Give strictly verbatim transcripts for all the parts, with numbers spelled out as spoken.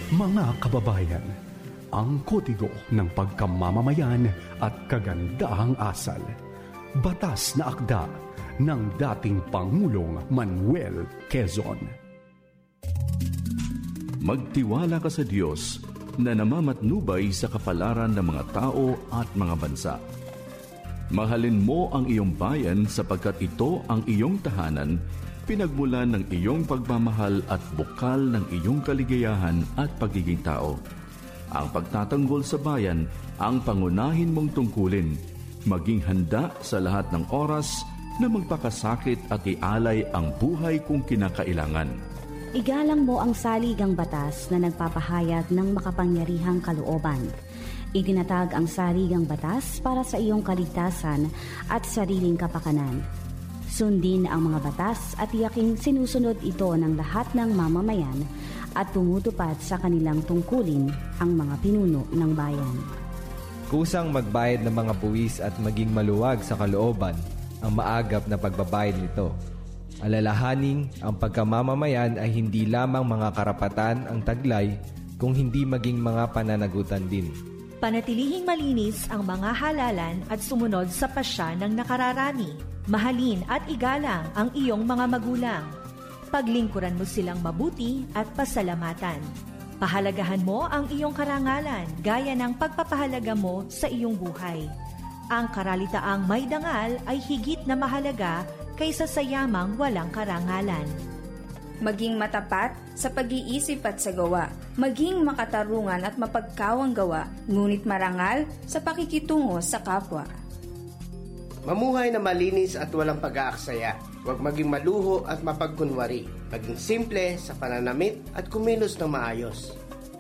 Mga kababayan, ang kodigo ng pagkamamamayan at kagandahang asal. Batas na akda ng dating Pangulong Manuel Quezon. Magtiwala ka sa Diyos na namamatnubay sa kapalaran ng mga tao at mga bansa. Mahalin mo ang iyong bayan sapagkat ito ang iyong tahanan, pinagmulan ng iyong pagmamahal at bukal ng iyong kaligayahan at pagiging tao. Ang pagtatanggol sa bayan ang pangunahin mong tungkulin. Maging handa sa lahat ng oras na magpakasakit at ialay ang buhay kung kinakailangan. Igalang mo ang saligang batas na nagpapahayag ng makapangyarihang kalooban. Itinatag ang saligang batas para sa iyong kaligtasan at sariling kapakanan. Sundin ang mga batas at tiyaking sinusunod ito ng lahat ng mamamayan at tumutupad sa kanilang tungkulin ang mga pinuno ng bayan. Kusang magbayad ng mga buwis at maging maluwag sa kalooban ang maagap na pagbabayad nito. Alalahaning ang pagkamamamayan ay hindi lamang mga karapatan ang taglay kung hindi maging mga pananagutan din. Panatilihing malinis ang mga halalan at sumunod sa pasya ng nakararami. Mahalin at igalang ang iyong mga magulang. Paglingkuran mo silang mabuti at pasalamatan. Pahalagahan mo ang iyong karangalan gaya ng pagpapahalaga mo sa iyong buhay. Ang karalitaang may dangal ay higit na mahalaga kaysa sa yamang walang karangalan. Maging matapat sa pag-iisip at sa gawa. Maging makatarungan at mapagkawang gawa, ngunit marangal sa pakikitungo sa kapwa. Mamuhay na malinis at walang pag-aaksaya. Huwag maging maluho at mapagkunwari. Maging simple sa pananamit at kumilos ng maayos.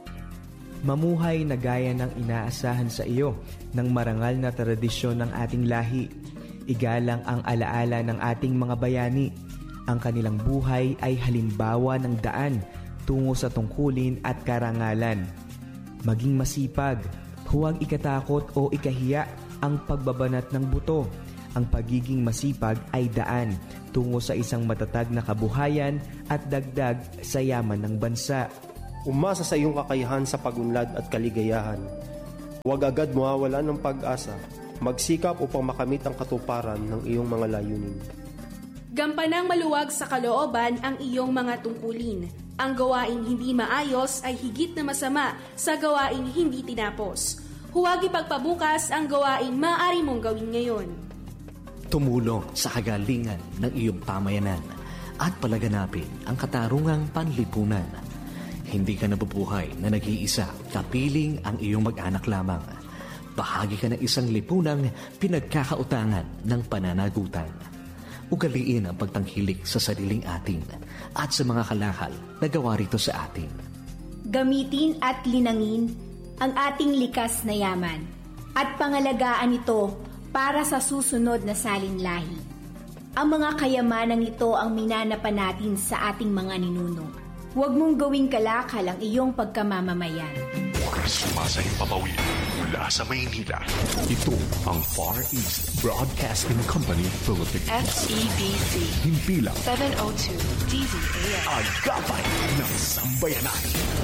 Mamuhay na gaya ng inaasahan sa iyo ng marangal na tradisyon ng ating lahi. Igalang ang alaala ng ating mga bayani. Ang kanilang buhay ay halimbawa ng daan tungo sa tungkulin at karangalan. Maging masipag, huwag ikatakot o ikahiya ang pagbabanat ng buto. Ang pagiging masipag ay daan tungo sa isang matatag na kabuhayan at dagdag sa yaman ng bansa. Umasa sa iyong kakayahan sa pagunlad at kaligayahan. Huwag agad mawawalan ng pag-asa. Magsikap upang makamit ang katuparan ng iyong mga layunin. Gampanang maluwag sa kalooban ang iyong mga tungkulin. Ang gawaing hindi maayos ay higit na masama sa gawaing hindi tinapos. Huwag ipagpabukas ang gawaing maaari mong gawin ngayon. Tumulong sa kagalingan ng iyong pamayanan at palaganapin ang katarungang panlipunan. Hindi ka nabubuhay na nag-iisa, kapiling ang iyong mag-anak lamang. Bahagi ka ng isang lipunang pinagkakautangan ng pananagutan. Ugaliin ang pagtangkilik sa sariling atin at sa mga kalakal na gawa rito sa atin. Gamitin at linangin ang ating likas na yaman at pangalagaan ito para sa susunod na salinlahi. Ang mga kayamanang ito ang minanapan natin sa ating mga ninuno. Huwag mong gawing kalakal ang iyong pagkamamamayan. Sumasahing papawid mula sa Maynila. Ito ang Far East Broadcasting Company Philippines. F E B C. Himpilang seven oh two D Z A M. Agapay ng Sambayanan.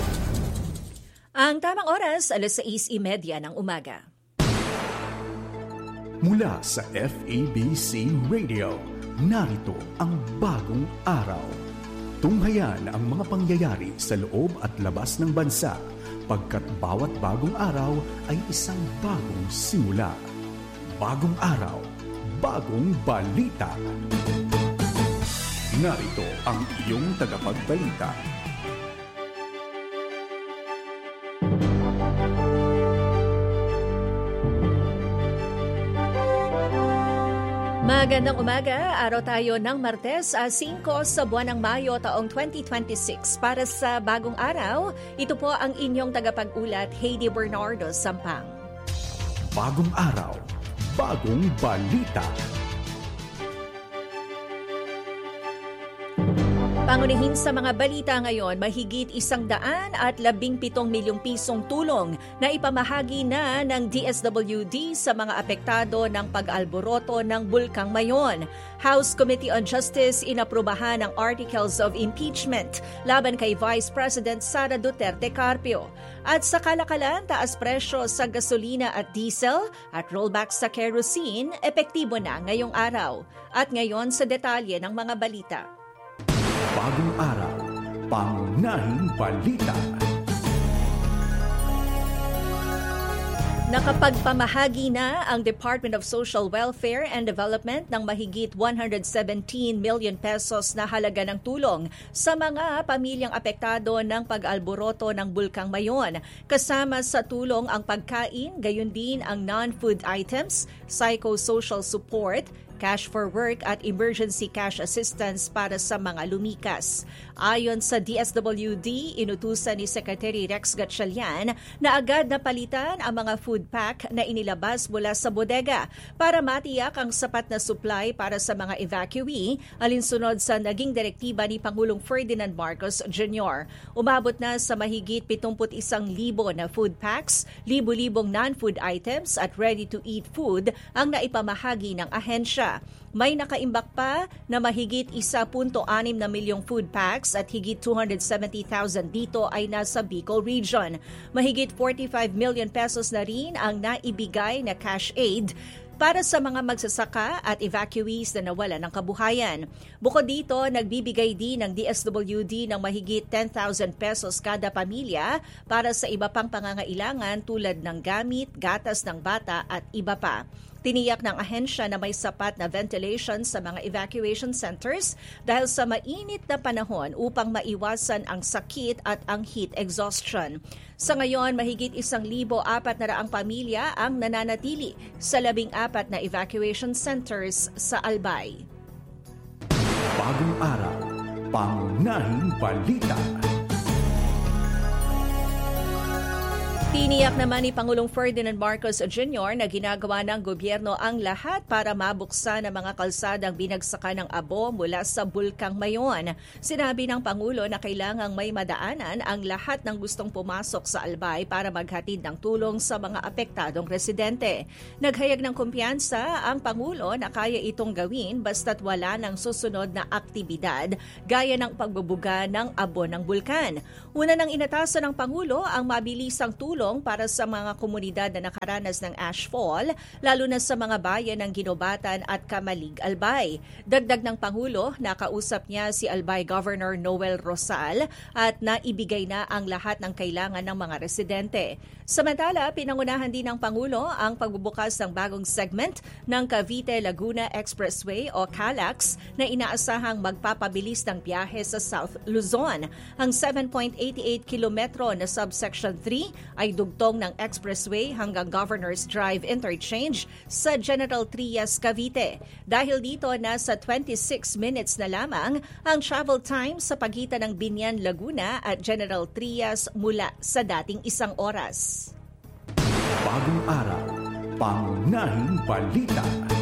Ang tamang oras, alas sais trenta ng umaga. Mula sa F E B C Radio, narito ang bagong araw. Tunghayan ang mga pangyayari sa loob at labas ng bansa, pagkat bawat bagong araw ay isang bagong simula. Bagong araw, bagong balita. Narito ang iyong tagapagbalita. Magandang umaga, araw tayo ng Martes, singko sa buwan ng Mayo taong twenty twenty-six. Para sa bagong araw, ito po ang inyong tagapag-ulat, Heidi Bernardo Sampang. Bagong araw, bagong balita. Pangunahin sa mga balita ngayon, mahigit isang daan at labing pitong milyong pisong tulong na ipamahagi na ng D S W D sa mga apektado ng pag-alboroto ng Bulkang Mayon. House Committee on Justice inaprubahan ang articles of impeachment laban kay Vice President Sara Duterte Carpio. At sa kalakalan, taas presyo sa gasolina at diesel at rollback sa kerosene, epektibo na ngayong araw. At ngayon sa detalye ng mga balita. Bagong araw, pangunahing balita. Nakapagpamahagi na ang Department of Social Welfare and Development ng mahigit one hundred seventeen million pesos na halaga ng tulong sa mga pamilyang apektado ng pag-alboroto ng Bulkang Mayon. Kasama sa tulong ang pagkain, gayon din ang non-food items, psychosocial support, cash for work at emergency cash assistance para sa mga lumikas. Ayon sa D S W D, inutusan ni Secretary Rex Gatchalian na agad na palitan ang mga food pack na inilabas mula sa bodega para matiyak ang sapat na supply para sa mga evacuee, alinsunod sa naging direktiba ni Pangulong Ferdinand Marcos Junior Umabot na sa mahigit pitungput isang libo na food packs, libo-libong non-food items at ready-to-eat food ang naipamahagi ng ahensya. May nakaimbak pa na mahigit one point six na milyong food packs at higit two hundred seventy thousand dito ay nasa Bicol Region. Mahigit forty-five million pesos na rin ang naibigay na cash aid para sa mga magsasaka at evacuees na nawalan ng kabuhayan. Bukod dito, nagbibigay din ng D S W D ng mahigit ten thousand pesos kada pamilya para sa iba pang pangangailangan tulad ng gamit, gatas ng bata at iba pa. Tiniyak ng ahensya na may sapat na ventilation sa mga evacuation centers dahil sa mainit na panahon upang maiwasan ang sakit at ang heat exhaustion. Sa ngayon, mahigit isang libo apat na raang pamilya ang nananatili sa labing apat na evacuation centers sa Albay. Bagong araw, pangunahing balita. Tiniyak naman ni Pangulong Ferdinand Marcos Junior na ginagawa ng gobyerno ang lahat para mabuksan ang mga kalsadang binagsakan ng abo mula sa Bulkang Mayon. Sinabi ng Pangulo na kailangang may madaanan ang lahat ng gustong pumasok sa Albay para maghatid ng tulong sa mga apektadong residente. Naghayag ng kumpiyansa ang Pangulo na kaya itong gawin basta't wala ng susunod na aktibidad gaya ng pagbubuga ng abo ng bulkan. Una nang inatasan ng Pangulo ang mabilisang tulong para sa mga komunidad na nakaranas ng ashfall, lalo na sa mga bayan ng Ginobatan at Kamalig, Albay. Dagdag ng Pangulo, nakausap niya si Albay Governor Noel Rosal at naibigay na ang lahat ng kailangan ng mga residente. Samantala, pinangunahan din ng Pangulo ang pagbubukas ng bagong segment ng Cavite-Laguna Expressway o CALAX na inaasahang magpapabilis ng biyahe sa South Luzon. Ang seven point eight eight kilometro na subsection three ay dugtong ng expressway hanggang Governor's Drive Interchange sa General Trias, Cavite. Dahil dito, nasa twenty-six minutes na lamang ang travel time sa pagitan ng Binyan, Laguna at General Trias mula sa dating isang oras. Bagong araw, pangunahing balita.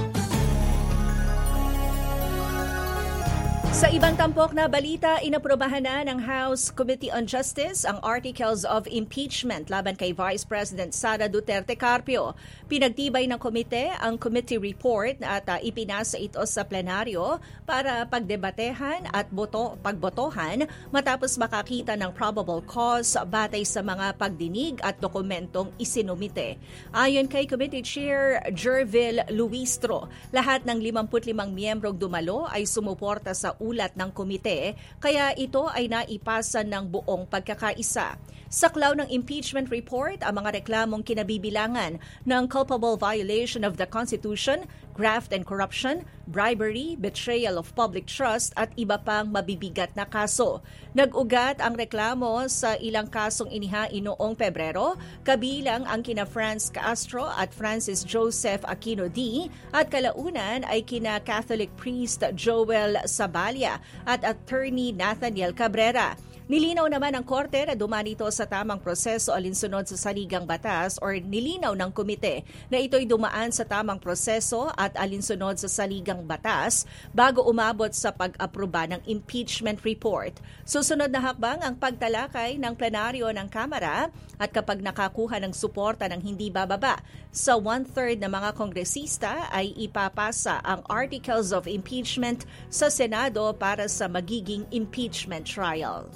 Sa ibang tampok na balita, inaprobahan na ng House Committee on Justice ang articles of impeachment laban kay Vice President Sara Duterte Carpio. Pinagtibay ng komite ang committee report at uh, ipinasa ito sa plenaryo para pagdebatehan at boto, pagbotohan matapos makakita ng probable cause batay sa mga pagdinig at dokumentong isinumite. Ayon kay Committee Chair Jervil Luistro, lahat ng fifty-five miyembrong dumalo ay sumuporta sa ulat ng komite, kaya ito ay naipasa ng buong pagkakaisa. Sa klaw ng impeachment report, ang mga reklamong kinabibilangan ng culpable violation of the Constitution, graft and corruption, bribery, betrayal of public trust at iba pang mabibigat na kaso. Nag-ugat ang reklamo sa ilang kasong inihain noong Pebrero, kabilang ang kina Franz Castro at Francis Joseph Aquino D. at kalaunan ay kina Catholic priest Joel Sabalia at attorney Nathaniel Cabrera. Nilinaw naman ng Korte na dumaan ito sa tamang proseso alinsunod sa saligang batas or nilinaw ng komite na ito'y dumaan sa tamang proseso at alinsunod sa saligang batas bago umabot sa pag-aproba ng impeachment report. Susunod na hakbang ang pagtalakay ng plenaryo ng Kamara at kapag nakakuha ng suporta ng hindi bababa sa one-third na mga kongresista ay ipapasa ang articles of impeachment sa Senado para sa magiging impeachment trial.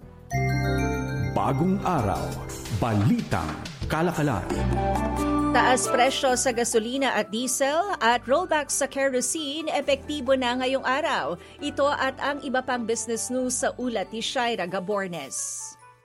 Bagong araw, balitang kalakalan. Taas presyo sa gasolina at diesel at rollback sa kerosene epektibo na ngayong araw. Ito at ang iba pang business news sa ulat ni Shaira Gabornes.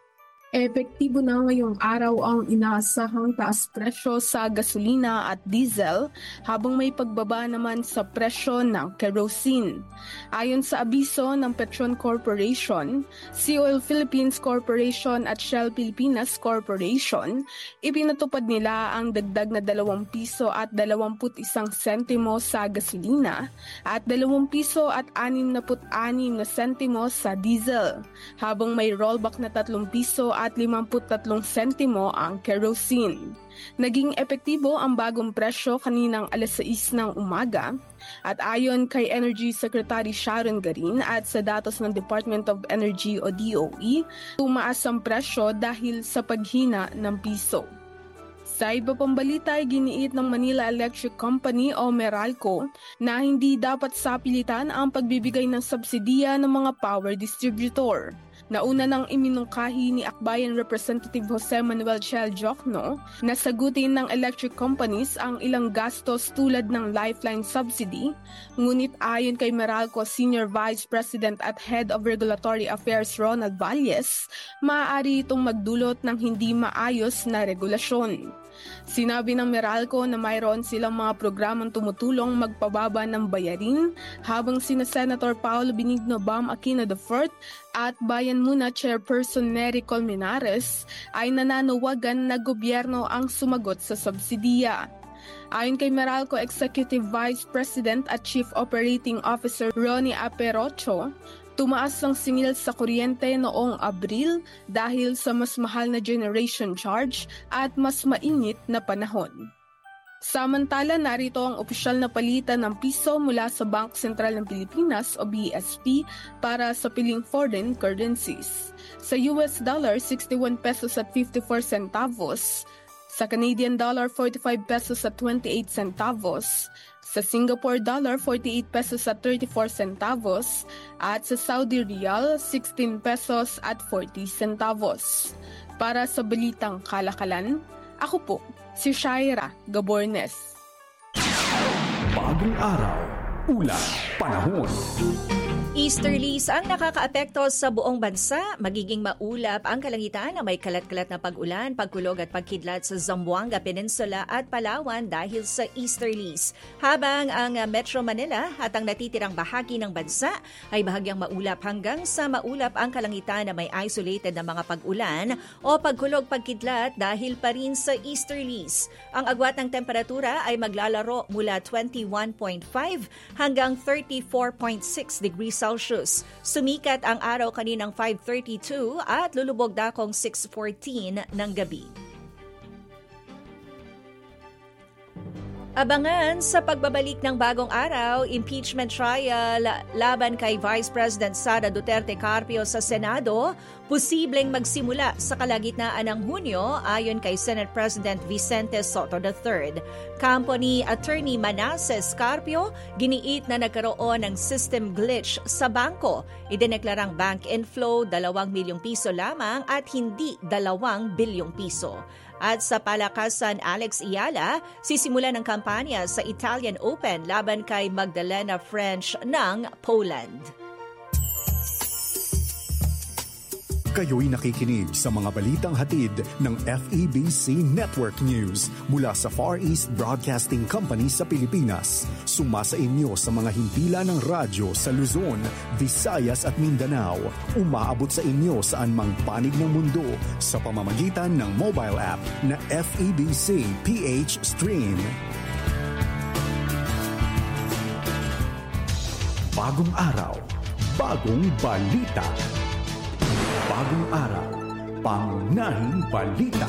Epektibo na ngayong araw ang inaasahang taas presyo sa gasolina at diesel habang may pagbaba naman sa presyo ng kerosene. Ayon sa abiso ng Petron Corporation, Sea Oil Philippines Corporation at Shell Pilipinas Corporation, ipinatupad nila ang dagdag na dalawang piso at dalawamput isang sentimo sa gasolina at dalawang piso at anim na put anim na sentimo sa diesel, habang may rollback na tatlong piso at limamput tatlong sentimo ang kerosene. Naging epektibo ang bagong presyo kaninang alas sais ng umaga at ayon kay Energy Secretary Sharon Garin at sa datos ng Department of Energy o D O E, tumaas ang presyo dahil sa paghina ng piso. Sa iba pang balita ay giniit ng Manila Electric Company o Meralco na hindi dapat sapilitan ang pagbibigay ng subsidiya ng mga power distributor. Nauna nang iminungkahi ni Akbayan Representative Jose Manuel Chel Jokno na sagutin ng electric companies ang ilang gastos tulad ng lifeline subsidy, ngunit ayon kay Meralco Senior Vice President at Head of Regulatory Affairs Ronald Valles, maaari itong magdulot ng hindi maayos na regulasyon. Sinabi ng Meralco na mayroon silang mga programang tumutulong magpababa ng bayarin habang sina Senator Paulo Benigno Bam Aquino the fourth at Bayan Muna Chairperson Nery Colmenares ay nananawagan na gobyerno ang sumagot sa subsidiya. Ayon kay Meralco Executive Vice President at Chief Operating Officer Ronnie Aperocho, tumaas ang singil sa kuryente noong Abril dahil sa mas mahal na generation charge at mas mainit na panahon. Samantala, narito ang opisyal na palitan ng piso mula sa Bangko Sentral ng Pilipinas o B S P para sa piling foreign currencies. Sa U S dollar, sixty-one pesos at fifty-four centavos. Sa Canadian dollar, forty-five pesos at twenty-eight centavos. Sa Singapore dollar, forty-eight pesos at thirty-four centavos. At sa Saudi Riyal, sixteen pesos at forty centavos. Para sa Balitang Kalakalan, ako po, si Shaira Gabornes. Bagong araw, ulat, panahon. Easterlies ang nakakaapekto sa buong bansa. Magiging maulap ang kalangitan na may kalat-kalat na pag-ulan, pagkulog at pagkidlat sa Zamboanga Peninsula at Palawan dahil sa easterlies. Habang ang Metro Manila at ang natitirang bahagi ng bansa ay bahagyang maulap hanggang sa maulap ang kalangitan na may isolated na mga pag-ulan o pagkulog-pagkidlat dahil pa rin sa easterlies. Ang agwat ng temperatura ay maglalaro mula twenty-one point five hanggang thirty-four point six degrees Celsius. Sumikat ang araw kaninang five thirty-two at lulubog dakong six fourteen ng gabi. Abangan sa pagbabalik ng bagong araw, impeachment trial laban kay Vice President Sara Duterte Carpio sa Senado, posibleng magsimula sa kalagitnaan ng Hunyo ayon kay Senate President Vicente Soto the third. Kampo ni Attorney Manasseh Carpio, giniit na nagkaroon ng system glitch sa bangko. Idineklarang bank inflow dalawang milyong piso lamang at hindi dalawang bilyong piso. At sa palakasan, Alex Ayala, sisimula ng kampanya sa Italian Open laban kay Magdalena French ng Poland. Kayo'y nakikinig sa mga balitang hatid ng F E B C Network News mula sa Far East Broadcasting Company sa Pilipinas. Sumasa inyo sa mga himpilan ng radyo sa Luzon, Visayas at Mindanao. Umaabot sa inyo saan mang panig ng mundo sa pamamagitan ng mobile app na F E B C P H Stream. Bagong araw, bagong balita. Bagong araw, pangunahing balita.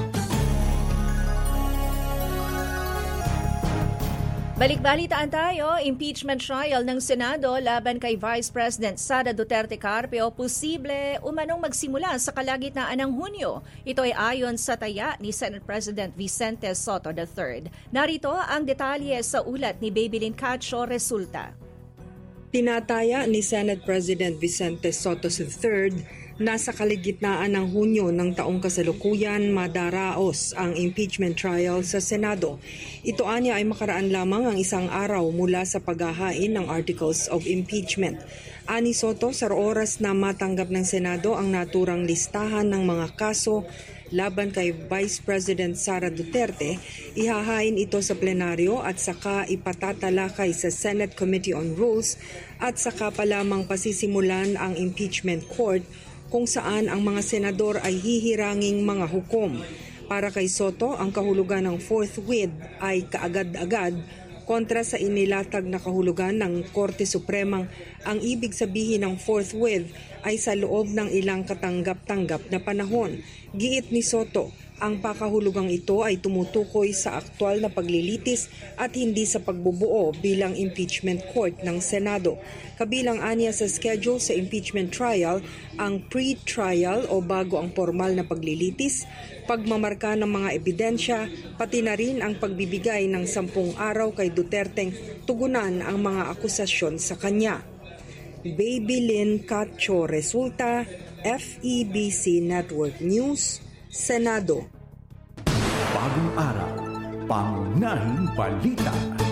Balik-balitaan tayo, impeachment trial ng Senado laban kay Vice President Sara Duterte Carpio posible umanong magsimula sa kalagitnaan ng Hunyo. Ito ay ayon sa taya ni Senate President Vicente Sotto the third. Narito ang detalye sa ulat ni Babylin Cacho Resulta. Tinataya ni Senate President Vicente Sotto the third na sa kaligitnaan ng Hunyo ng taong kasalukuyan madaraos ang impeachment trial sa Senado. Ito anya ay makaraan lamang ang isang araw mula sa paghahain ng Articles of Impeachment. Ani Sotto, sa oras na matanggap ng Senado ang naturang listahan ng mga kaso laban kay Vice President Sara Duterte, ihahain ito sa plenaryo at saka ipatatalakay sa Senate Committee on Rules at saka pa lamang pasisimulan ang impeachment court kung saan ang mga senador ay hihiranging mga hukom. Para kay Sotto, ang kahulugan ng forthwith ay kaagad-agad kontra sa inilatag na kahulugan ng Korte Supremang. Ang ibig sabihin ng forthwith ay sa loob ng ilang katanggap-tanggap na panahon. Giit ni Sotto, ang pakahulugang ito ay tumutukoy sa aktwal na paglilitis at hindi sa pagbubuo bilang impeachment court ng Senado. Kabilang aniya sa schedule sa impeachment trial ang pre-trial o bago ang formal na paglilitis, pagmamarka ng mga ebidensya, pati na rin ang pagbibigay ng sampung araw kay Duterteng tugunan ang mga akusasyon sa kanya. Babylin Cacho Resulta, F E B C Network News, Senado. Bagong araw, pangunahing balita.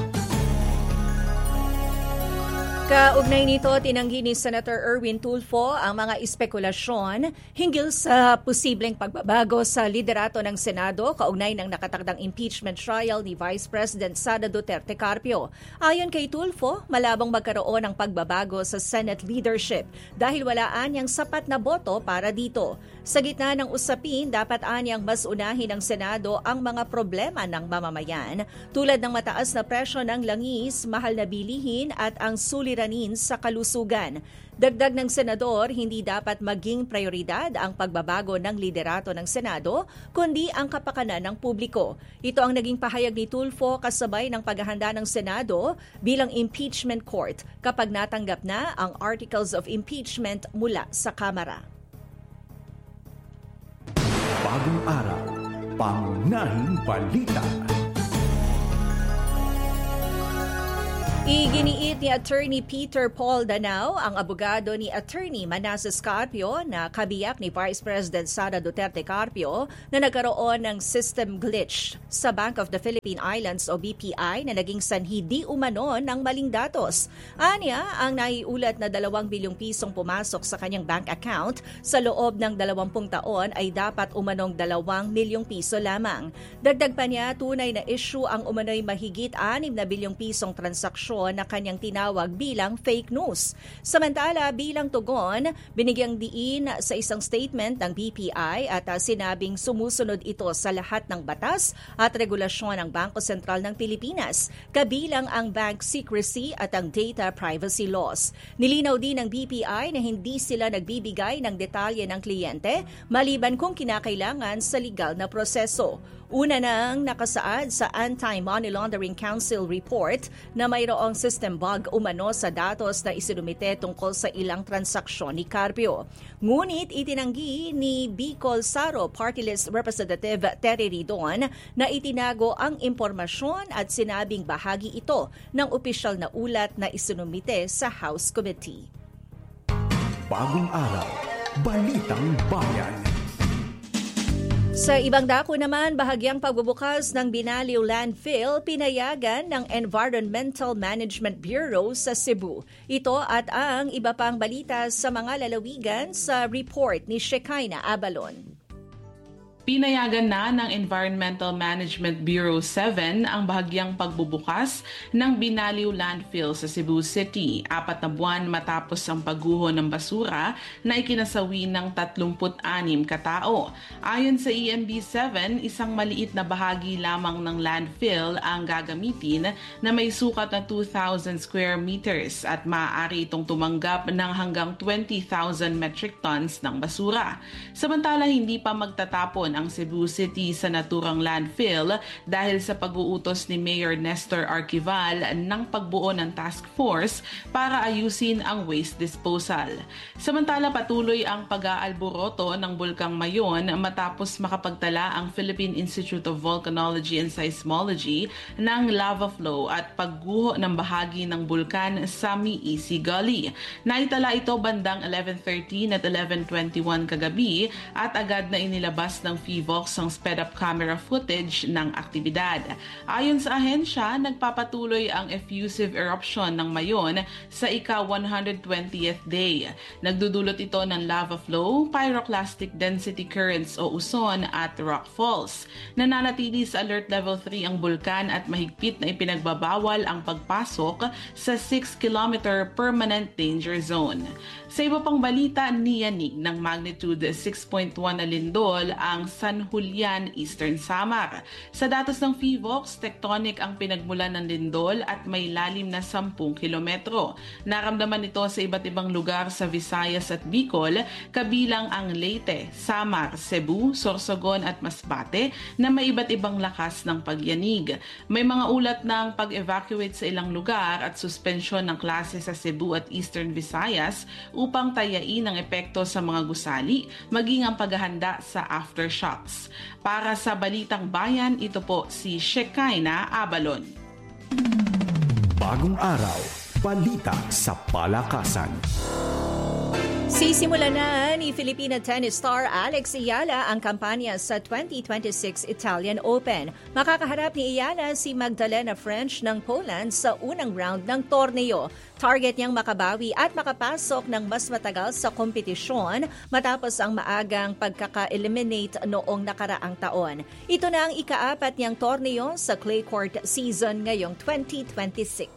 Kaugnay nito, tinanggi ni Senator Erwin Tulfo ang mga espekulasyon hinggil sa posibleng pagbabago sa liderato ng Senado kaugnay ng nakatakdang impeachment trial ni Vice President Sara Duterte Carpio. Ayon kay Tulfo, malabong magkaroon ng pagbabago sa Senate leadership dahil wala anyang sapat na boto para dito. Sa gitna ng usapin, dapat anyang mas unahin ng Senado ang mga problema ng mamamayan tulad ng mataas na presyo ng langis, mahal na bilihin at ang suliranin sa kalusugan. Dagdag ng senador, hindi dapat maging prioridad ang pagbabago ng liderato ng Senado, kundi ang kapakanan ng publiko. Ito ang naging pahayag ni Tulfo kasabay ng paghahanda ng Senado bilang impeachment court kapag natanggap na ang Articles of Impeachment mula sa Kamara. Bagong araw, pangunahing balita. Iginiit ni Attorney Peter Paul Danao, ang abogado ni Attorney Manasseh Carpio na kabiyak ni Vice President Sara Duterte Carpio na nagkaroon ng system glitch sa Bank of the Philippine Islands o B P I na naging sanhi di umano ng maling datos. Anya, ang naiulat na dalawang bilyong pisong pumasok sa kanyang bank account sa loob ng dalawampung taon ay dapat umanong dalawang milyong piso lamang. Dagdag pa niya, tunay na issue ang umano'y mahigit anim na bilyong pisong transaksyon na kanyang tinawag bilang fake news. Samantala, bilang tugon, binigyang diin sa isang statement ng B P I at uh, sinabing sumusunod ito sa lahat ng batas at regulasyon ng Bangko Sentral ng Pilipinas, kabilang ang bank secrecy at ang data privacy laws. Nilinaw din ng B P I na hindi sila nagbibigay ng detalye ng kliyente maliban kung kinakailangan sa legal na proseso. Una nang nakasaad sa Anti-Money Laundering Council report na mayroong system bug umano sa datos na isinumite tungkol sa ilang transaksyon ni Carpio. Ngunit itinanggi ni Bicol Saro Party List Representative Terry Ridon na itinago ang impormasyon at sinabing bahagi ito ng opisyal na ulat na isinumite sa House Committee. Bagong araw, Balitang Bayan. Sa ibang dako naman, bahagyang pagbubukas ng Binaliw Landfill pinayagan ng Environmental Management Bureau sa Cebu. Ito at ang iba pang balita sa mga lalawigan sa report ni Shekinah Abalon. Pinayagan na ng Environmental Management Bureau seven ang bahagyang pagbubukas ng Binaliw Landfill sa Cebu City, apat na buwan matapos ang pagguho ng basura na ikinasawi ng tatlumpu't anim katao. Ayon sa E M B seven, isang maliit na bahagi lamang ng landfill ang gagamitin na may sukat na two thousand square meters at maaari itong tumanggap ng hanggang twenty thousand metric tons ng basura. Samantala, hindi pa magtatapon ang Cebu City sa naturang landfill dahil sa pag-uutos ni Mayor Nestor Arquival ng pagbuo ng task force para ayusin ang waste disposal. Samantala, patuloy ang pag-aalboroto ng Bulkang Mayon matapos makapagtala ang Philippine Institute of Volcanology and Seismology ng lava flow at pagguho ng bahagi ng bulkan sa Miisi Gully. Naitala ito bandang eleven thirteen at eleven twenty-one kagabi at agad na inilabas ng P V O X ang sped-up camera footage ng aktibidad. Ayon sa ahensya, nagpapatuloy ang effusive eruption ng Mayon sa ika one hundred twentieth day. Nagdudulot ito ng lava flow, pyroclastic density currents o uson at rock falls. Nananatili sa alert level three ang bulkan at mahigpit na ipinagbabawal ang pagpasok sa six kilometer permanent danger zone. Sa iba pang balita, niyanig ng magnitude six point one na lindol ang San Julian, Eastern Samar. Sa datos ng P V O X, tectonic ang pinagmulan ng lindol at may lalim na ten kilometro. Naramdaman ito sa iba't ibang lugar sa Visayas at Bicol, kabilang ang Leyte, Samar, Cebu, Sorsogon at Masbate na may iba't ibang lakas ng pagyanig. May mga ulat ng pag-evacuate sa ilang lugar at suspensyon ng klase sa Cebu at Eastern Visayas upang tayain ang epekto sa mga gusali, maging ang paghahanda sa aftershocks. Para sa Balitang Bayan, ito po si Shekinah Abalon. Bagong araw, balita sa palakasan. Sisimulan na ni Filipina tennis star Alex Ayala ang kampanya sa twenty twenty-six Italian Open. Makakaharap ni Ayala si Magdalena French ng Poland sa unang round ng torneo. Target niyang makabawi at makapasok ng mas matagal sa kompetisyon matapos ang maagang pagkaka-eliminate noong nakaraang taon. Ito na ang ikaapat niyang torneo sa clay court season ngayong twenty twenty-six.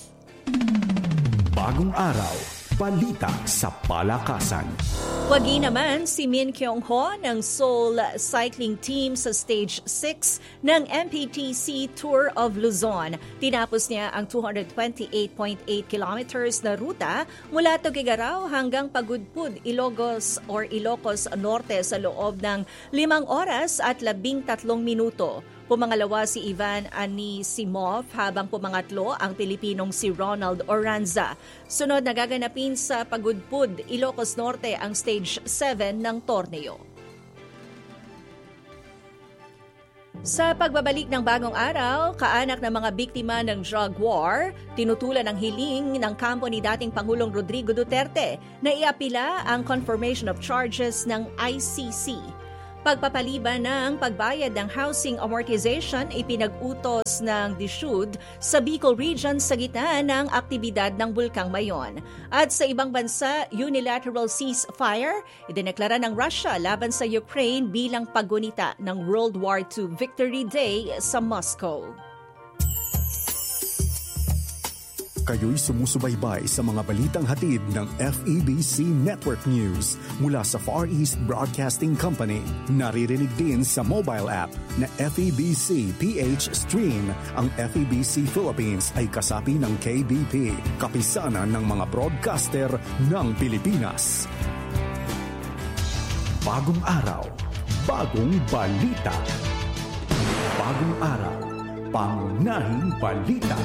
Bagong araw, balita sa palakasan. Wagi naman si Min Kyung-ho ng Seoul Cycling Team sa Stage six ng M P T C Tour of Luzon. Tinapos niya ang two hundred twenty-eight point eight kilometers na ruta mula Tuguegarao hanggang Pagudpud, Ilocos or Ilocos Norte sa loob ng limang oras at labing tatlong minuto. Pumangalawa si Ivan Anisimov habang pumangatlo ang Pilipinong si Ronald Oranza. Sunod na gaganapin sa Pagudpud, Ilocos Norte ang Stage seven ng torneo. Sa pagbabalik ng Bagong Araw, kaanak ng mga biktima ng drug war, tinutulan ang hiling ng kampo ni dating Pangulong Rodrigo Duterte na iapila ang confirmation of charges ng I C C. Pagpapaliban ng pagbayad ng housing amortization ipinag-utos ng D S U D sa Bicol Region sa gitna ng aktibidad ng Bulkang Mayon. At sa ibang bansa, unilateral ceasefire idineklara ng Russia laban sa Ukraine bilang paggunita ng World War Two Victory Day sa Moscow. Kayo'y sumusubaybay sa mga balitang hatid ng F E B C Network News mula sa Far East Broadcasting Company. Naririnig din sa mobile app na F E B C P H Stream. Ang F E B C Philippines ay kasapi ng K B P, kapisanan ng mga broadcaster ng Pilipinas. Bagong araw, bagong balita. Bagong araw, pangunahing balita.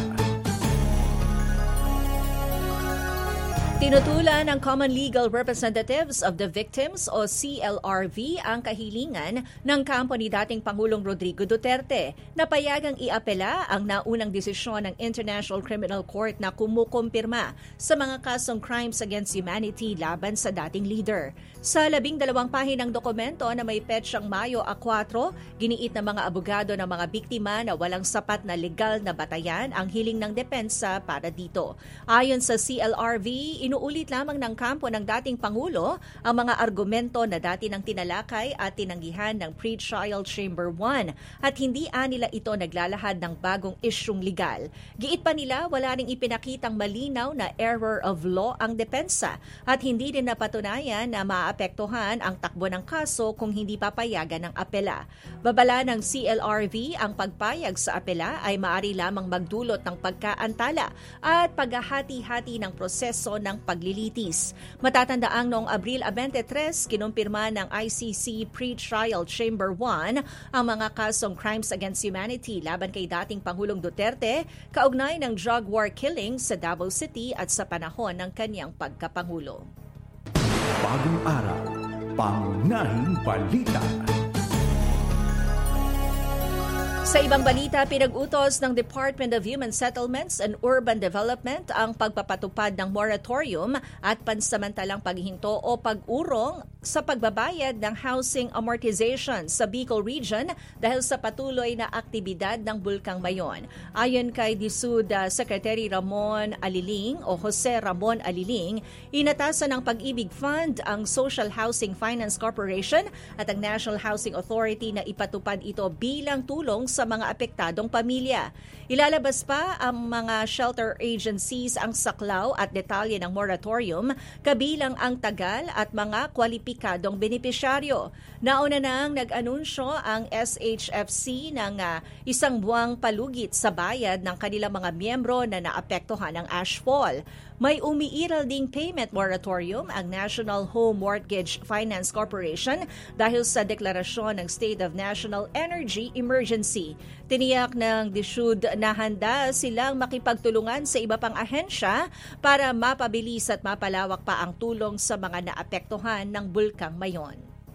Tinutulan ng Common Legal Representatives of the Victims o C L R V ang kahilingan ng kampo ni dating Pangulong Rodrigo Duterte na payagang iapela ang naunang desisyon ng International Criminal Court na kumukumpirma sa mga kasong crimes against humanity laban sa dating leader. Sa labing dalawang pahinang dokumento na may petsyang Mayo four, giniit ng mga abogado ng mga biktima na walang sapat na legal na batayan ang hiling ng depensa para dito. Ayon sa C L R V, inuulit lamang ng kampo ng dating Pangulo ang mga argumento na dati nang tinalakay at tinanggihan ng Pre-Trial Chamber one at hindi anila ito naglalahad ng bagong isyung legal. Giit pa nila wala ring ipinakitang malinaw na error of law ang depensa at hindi din napatunayan na maapektuhan ang takbo ng kaso kung hindi papayagan ng apela. Babala ng C L R V ang pagpayag sa apela ay maaari lamang magdulot ng pagkaantala at paghahati-hati ng proseso ng paglilitis. Matatandaang noong Abril twenty-three, kinumpirma ng I C C Pre-Trial Chamber one ang mga kasong crimes against humanity laban kay dating Pangulong Duterte kaugnay ng drug war killing sa Davao City at sa panahon ng kanyang pagkapangulo. Bagong araw, pangunahing balita. Sa ibang balita, pinag-utos ng Department of Human Settlements and Urban Development ang pagpapatupad ng moratorium at pansamantalang paghihinto o pag-urong sa pagbabayad ng housing amortization sa Bicol Region dahil sa patuloy na aktibidad ng Bulkang Mayon. Ayon kay D S U D Secretary Ramon Aliling o Jose Ramon Aliling, inatasan ng Pag-ibig Fund ang Social Housing Finance Corporation at ang National Housing Authority na ipatupad ito bilang tulong sa mga apektadong pamilya. Ilalabas pa ang mga shelter agencies ang saklaw at detalye ng moratorium kabilang ang tagal at mga kwalipikadong benepisyaryo. Nauna nang nag-anunsyo ang S H F C ng uh, isang buwang palugit sa bayad ng kanilang mga miyembro na naapektuhan ng ashfall. May umiiral ding payment moratorium ang National Home Mortgage Finance Corporation dahil sa deklarasyon ng State of National Energy Emergency. Tiniyak ng D S U D na handa silang makipagtulungan sa iba pang ahensya para mapabilis at mapalawak pa ang tulong sa mga naapektuhan ng Bulkang Mayon.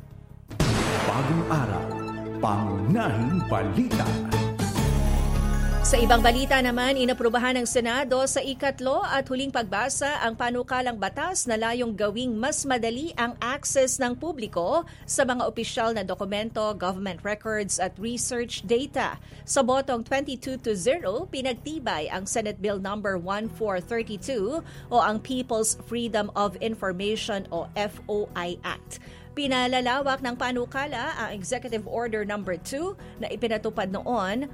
Bagong araw, pangunahing balita. Sa ibang balita naman, inaprubahan ng Senado sa ikatlo at huling pagbasa ang panukalang batas na layong gawing mas madali ang access ng publiko sa mga opisyal na dokumento, government records at research data. Sa botong twenty-two to zero, pinagtibay ang Senate Bill number fourteen thirty-two o ang People's Freedom of Information o F O I Act. Pinalalawak ng panukala ang Executive Order number two na ipinatupad noon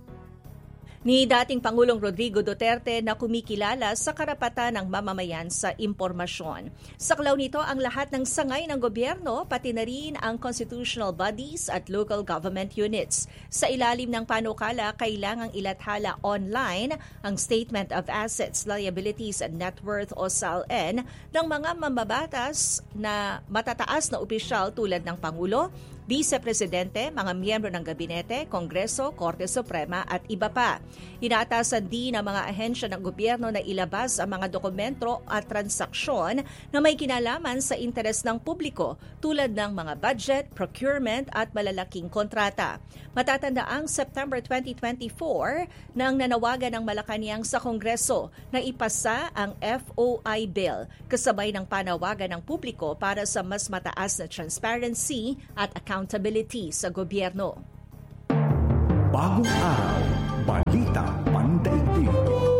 ni dating Pangulong Rodrigo Duterte na kumikilala sa karapatan ng mamamayan sa impormasyon. Saklaw nito ang lahat ng sangay ng gobyerno, pati na rin ang constitutional bodies at local government units. Sa ilalim ng panukala, kailangang ilathala online ang Statement of Assets, Liabilities and Net Worth o S A L N ng mga mambabatas na matataas na opisyal tulad ng Pangulo, Vice Presidente, mga miyembro ng Gabinete, Kongreso, Korte Suprema at iba pa. Inaatasan din ng mga ahensya ng gobyerno na ilabas ang mga dokumento at transaksyon na may kinalaman sa interes ng publiko tulad ng mga budget, procurement at malalaking kontrata. Matatandaang September twenty twenty-four nang nanawagan ng Malacanang sa Kongreso na ipasa ang F O I Bill kasabay ng panawagan ng publiko para sa mas mataas na transparency at accountability sa gobyerno. Bagong araw, balita pandaigdig.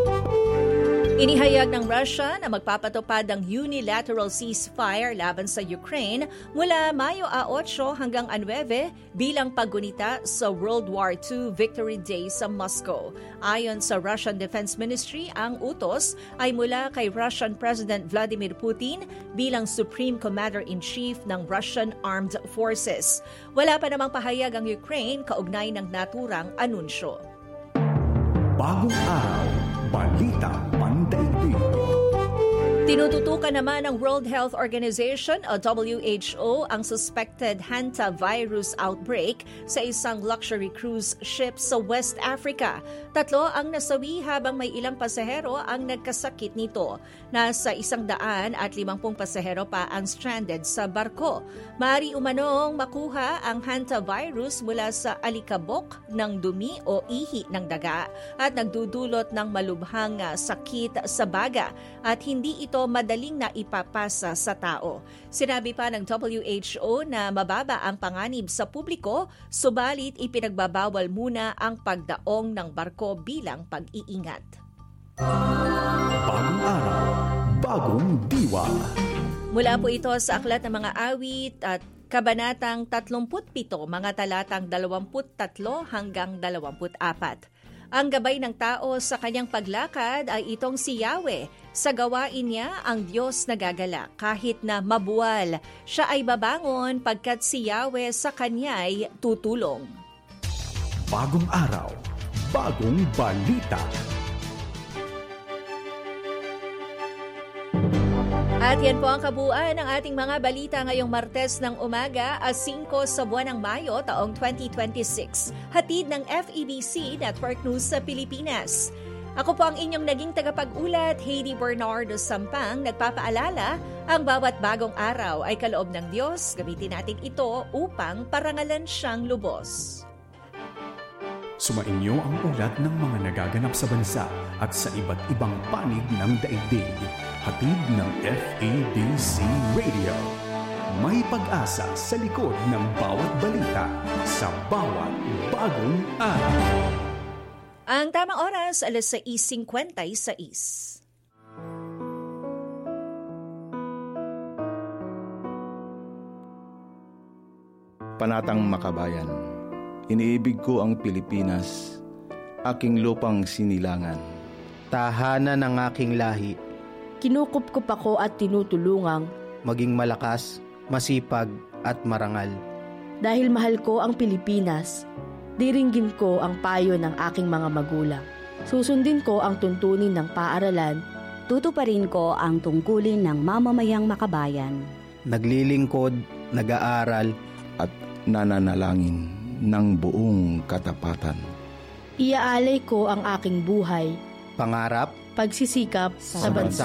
Inihayag ng Russia na magpapatupad ng unilateral ceasefire laban sa Ukraine mula Mayo eight hanggang nine bilang paggunita sa World War Two Victory Day sa Moscow. Ayon sa Russian Defense Ministry, ang utos ay mula kay Russian President Vladimir Putin bilang Supreme Commander-in-Chief ng Russian Armed Forces. Wala pa namang pahayag ang Ukraine kaugnay ng naturang anunsyo. Bagong araw, balita pandaigdig. Tinututukan naman ng World Health Organization o W H O ang suspected hantavirus outbreak sa isang luxury cruise ship sa West Africa. Tatlo ang nasawi habang may ilang pasahero ang nagkasakit nito. Nasa isang daan at limampung pasahero pa ang stranded sa barko. Maaari umanong makuha ang hantavirus mula sa alikabok ng dumi o ihi ng daga at nagdudulot ng malubhang sakit sa baga at hindi ito madaling na ipapasa sa tao. Sinabi pa ng W H O na mababa ang panganib sa publiko, subalit ipinagbabawal muna ang pagdaong ng barko bilang pag-iingat. Bagong araw, bagong diwa. Mula po ito sa Aklat ng Mga Awit at Kabanatang thirty-seven, mga talatang twenty-three hanggang twenty-four. Ang gabay ng tao sa kanyang paglakad ay itong si Yahweh. Sa gawain niya, ang Diyos nagagalak. Kahit na mabuwal, siya ay babangon pagkat si Yahweh sa kanya'y tutulong. Bagong araw, bagong balita. At yan po ang kabuuan ng ating mga balita ngayong Martes ng umaga, five sa buwan ng Mayo taong twenty twenty-six. Hatid ng F E B C Network News sa Pilipinas. Ako po ang inyong naging tagapag-ulat, Heidi Bernardo Sampang, nagpapaalala, ang bawat bagong araw ay kaloob ng Diyos. Gamitin natin ito upang parangalan siyang lubos. Sumainyo ang ulat ng mga nagaganap sa bansa at sa iba't ibang panig ng daigdig. Hatid ng F E B C Radio. May pag-asa sa likod ng bawat balita sa bawat bagong araw. Ang tamang oras, alas sais fifty-six. Panatang Makabayan. Iniibig ko ang Pilipinas, aking lupang sinilangan. Tahanan ng aking lahi. Kinukup-kup ako at tinutulungang maging malakas, masipag at marangal. Dahil mahal ko ang Pilipinas, diringgin ko ang payo ng aking mga magulang. Susundin ko ang tuntunin ng paaralan. Tutuparin ko ang tungkulin ng mamamayang makabayan. Naglilingkod, nag-aaral at nananalangin ng buong katapatan. Iaalay ko ang aking buhay, pangarap, pagsisikap sa bansa